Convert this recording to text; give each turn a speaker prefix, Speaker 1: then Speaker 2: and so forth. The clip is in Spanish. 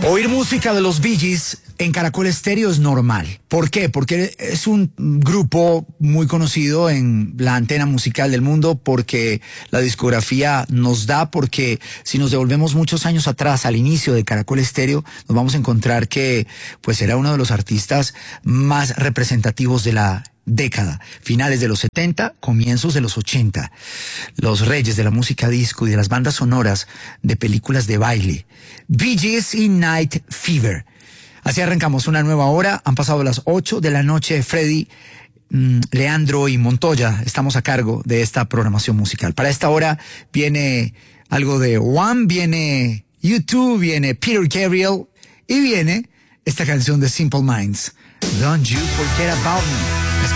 Speaker 1: Oír música de los Bee Gees en Caracol Estéreo es normal. ¿Por qué? Porque es un grupo muy conocido en la antena musical del mundo, porque la discografía nos da, porque si nos devolvemos muchos años atrás, al inicio de Caracol Estéreo, nos vamos a encontrar que pues era uno de los artistas más representativos de la década, finales de los 70, comienzos de los 80, los reyes de la música disco y de las bandas sonoras de películas de baile. Bee Gees y Night Fever. Así arrancamos una nueva hora, han pasado las 8 de la noche. Freddy, Leandro y Montoya estamos a cargo de esta programación musical. Para esta hora viene algo de One, viene U2, viene Peter Gabriel y viene esta canción de Simple Minds, Don't You Forget About Me.